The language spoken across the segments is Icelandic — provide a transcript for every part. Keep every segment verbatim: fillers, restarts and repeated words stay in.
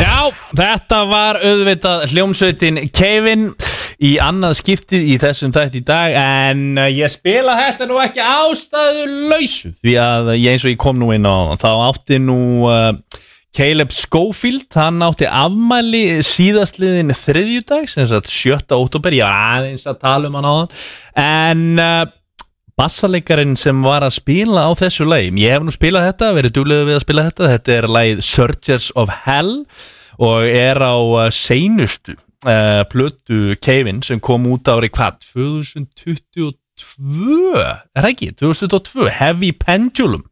Já, þetta var auðvitað hljómsveitin Kevin í annað skiptið í þessum þætti í dag, en ég spila þetta nú ekki ástæðulausu því að ég eins og ég kom nú inn á þá átti nú uh, Caleb Schofield, hann átti afmæli síðastliðin þriðjudag, sem sagt sjötta október, ég var aðeins að tala um hann á hann, en uh, bassalekarinn sem var að spila á þessu lagi, ég hef nú spilað þetta, verið duglegur við að spila þetta, þetta er lagið Surgers of Hell og er á uh, seinustu uh, plötu Kevin sem kom út árið hvað, tvö þúsund tuttugu og tvö, er það ekki, tvö þúsund tuttugu og tvö, Heavy Pendulum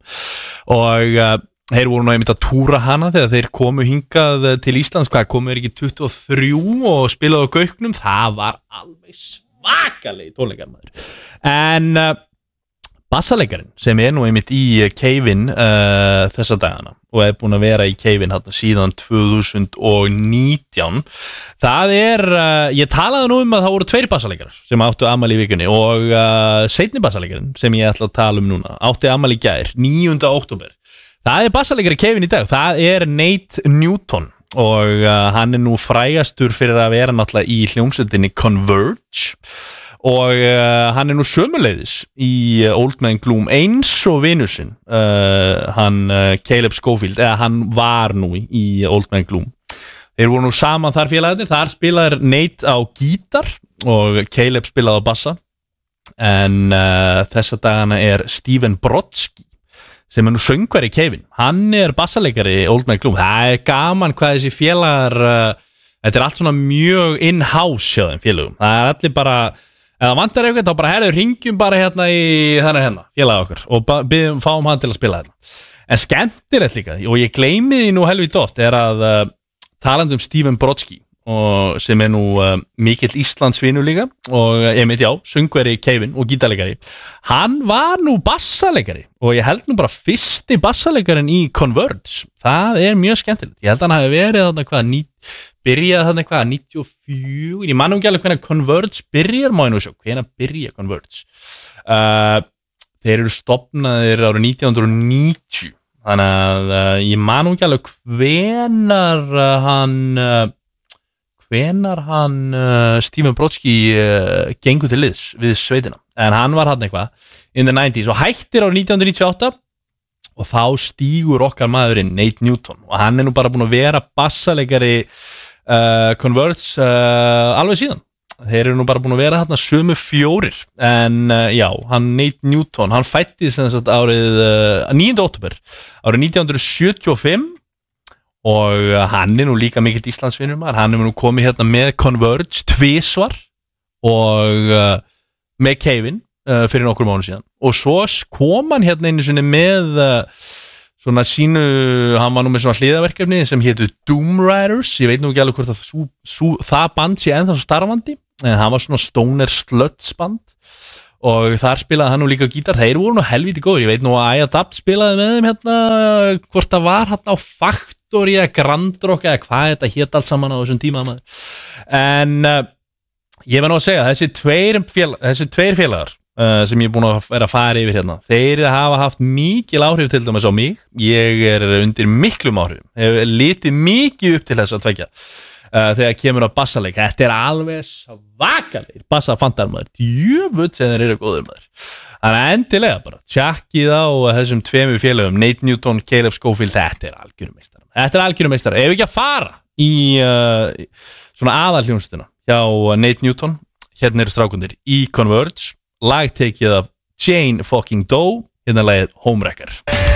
og uh, þeir voru nú einmitt að túra hana þegar þeir komu hingað til Íslands, hvað komu þeir ekki tuttugu og þrjú og spilaðu á Gauknum, það var alveg svakalegi tónleikar maður, en uh, bassalekarinn sem er nú einmitt í Kevin uh, þessa dagana og er búin að vera í Kevin hérna síðan tvö þúsund og nítján, það er uh, ég talaði nú um að það voru tveir bassalekarar sem áttu afmæli í vikunni og uh, seinni bassalekarinn sem ég ætla að tala um núna átti afmæli í gær, níunda október, það er bassalekari Kevin í dag, það er Nate Newton og uh, hann er nú frægastur fyrir að vera náttúrulega í hljómsveitinni Converge og uh, hann er nú sömuleiðis í uh, Old Man Gloom eins og vinur sinn uh, hann uh, Caleb Schofield, eða hann var nú í Old Man Gloom, þeir voru nú saman þar félagarnir, þar spilaði Nate á gítar og Caleb spilaði á bassa, en uh, þessa dagana er Steven Brodsky sem er nú söngvari Kevin, hann er bassaleikari Old Man Gloom, það er gaman hvað þessi félagar uh, þetta er allt svona mjög in-house hjá þeim félagum, það er allir bara ef það vantar eitthvað, þá bara herðu, ringjum bara hérna í þannig hérna, félag okkur og byggjum, fáum hann til að spila þetta. En skemmtilegt líka, og ég gleymi því nú helvít oft, er að uh, talandi um Steven Brodsky, og sem er nú uh, mikill Íslandsvinur líka, og ég meit já, söngveri Kevin og gítarleikari, hann var nú bassaleikari, og ég held nú bara fyrsti bassaleikarin í Converge, það er mjög skemmtilegt, ég held að hann hafi verið þarna hvað, ný, byrjaði þarna hvað, níutíu og fjögur, ég man nú ekki alveg hvernig Converge byrjar, má ég nú sjá, hvernig byrja Converge, uh, þeir eru stofnaðir árið nítján hundruð og níutíu, þannig að uh, ég man nú ekki alveg hvenar uh, hann... Uh, hvenar hann uh, Steven Brodsky uh, gengur til liðs við sveitina, en hann var hann eitthvað in the nineties og hættir á nítján hundruð níutíu og átta og þá stígur okkar maðurinn Nate Newton og hann er nú bara búin að vera bassaleikari uh, Converge uh, alveg síðan, þeir eru nú bara búin að vera hann sömu fjórir, en uh, já, hann Nate Newton, hann fættist þess að árið uh, níunda október árið nítján hundruð sjötíu og fimm og hann er nú líka mikill Íslandsvinur maður, hann er nú komið hérna með Converge tvisvar og uh, með Kevin uh, fyrir nokkur mánu síðan og svo kom hann hérna einu sinni með uh, svona sínu, hann var nú með svona hliðaverkefni sem hétu Doom Riders, ég veit nú ekki alveg hvort að sú, sú, það band sé ennþá starfandi, en hann var svona stoner sluts band og þar spilaði hann nú líka gítar, þeir voru nú helviti góður, ég veit nú að Adapt spilaði með þeim hérna, hvort það var hérna á Factory eða Grand Rock eða hvað þetta hét allt saman á þessum tíma maður. En uh, ég var nú að segja, þessi tveir, fél, þessi tveir félagar uh, sem ég er búin að vera að fara yfir hérna, þeir hafa haft mikil áhrif til dæmis á mig, ég er undir miklum áhrif, hef litið mikið upp til þess að tveggja. Uh, þegar kemur á bassaleik, þetta er alveg svakalegir bassafantar maður, djöfull sem þeir eru góður maður, þannig að endilega bara tjakkið á þessum tveimur félögum Nate Newton, Caleb Schofield, þetta er algjörum meistar, þetta er algjörum meistar, ef ekki að fara í uh, svona aðalhljómsveitina hjá Nate Newton, hérna eru strákundir í Converge, lag tekið af Jane fucking Doe, hérna lagið Homewrecker.